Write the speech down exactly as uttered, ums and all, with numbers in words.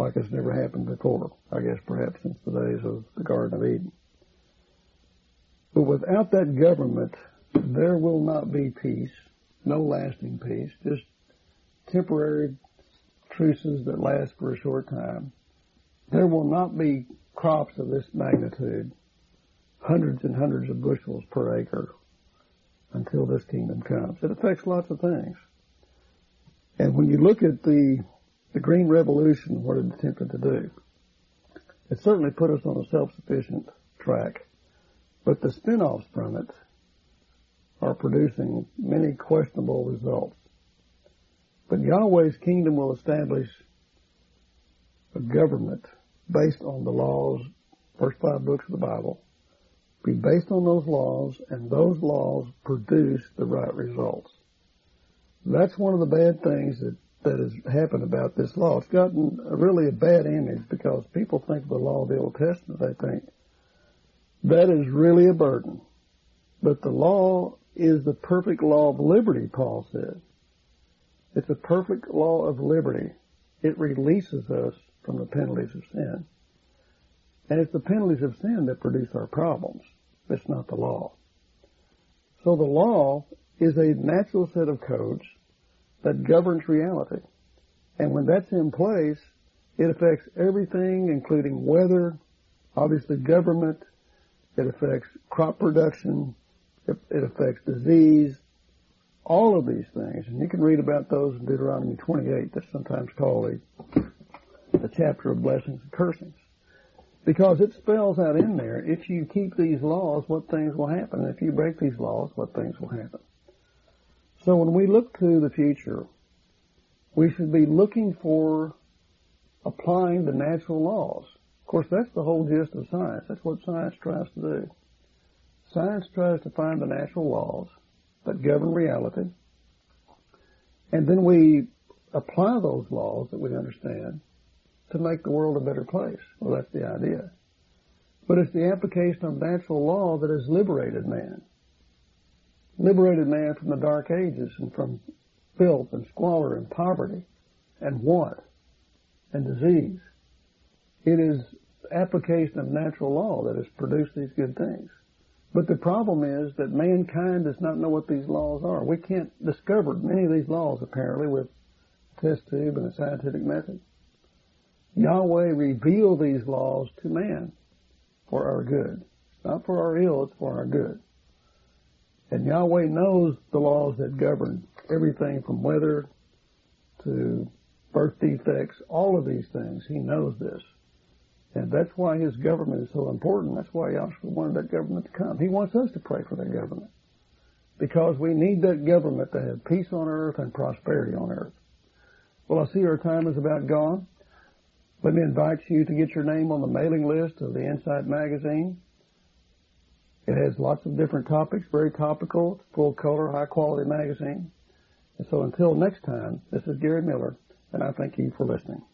like it's never happened before, I guess perhaps since the days of the Garden of Eden. But without that government, there will not be peace, no lasting peace, just temporary truces that last for a short time. There will not be crops of this magnitude, hundreds and hundreds of bushels per acre, until this kingdom comes. It affects lots of things. And when you look at the the Green Revolution, what it attempted to do, it certainly put us on a self-sufficient track. But the spin-offs from it are producing many questionable results. But Yahweh's kingdom will establish a government based on the laws, first five books of the Bible, be based on those laws, and those laws produce the right results. That's one of the bad things that, that has happened about this law. It's gotten a, really a bad image because people think of the law of the Old Testament, they think that is really a burden. But the law is the perfect law of liberty, Paul says. It's a perfect law of liberty. It releases us from the penalties of sin. And it's the penalties of sin that produce our problems. It's not the law. So the law is a natural set of codes that governs reality. And when that's in place, it affects everything, including weather, obviously government. It affects crop production. It, it affects disease. All of these things. And you can read about those in Deuteronomy twenty-eight. That's sometimes called a, a chapter of blessings and cursings. Because it spells out in there, if you keep these laws, what things will happen. And if you break these laws, what things will happen. So when we look to the future, we should be looking for applying the natural laws. Of course, that's the whole gist of science. That's what science tries to do. Science tries to find the natural laws that govern reality, and then we apply those laws that we understand to make the world a better place. Well, that's the idea. But it's the application of natural law that has liberated man. Liberated man from the dark ages and from filth and squalor and poverty and want and disease. It is application of natural law that has produced these good things. But the problem is that mankind does not know what these laws are. We can't discover many of these laws, apparently, with a test tube and a scientific method. Yahweh revealed these laws to man for our good. It's not for our ill, it's for our good. And Yahweh knows the laws that govern everything from weather to birth defects, all of these things. He knows this. And that's why his government is so important. That's why Yahshua wanted that government to come. He wants us to pray for that government. Because we need that government to have peace on earth and prosperity on earth. Well, I see our time is about gone. Let me invite you to get your name on the mailing list of the Insight magazine. It has lots of different topics, very topical, full color, high quality magazine. And so until next time, this is Gary Miller, and I thank you for listening.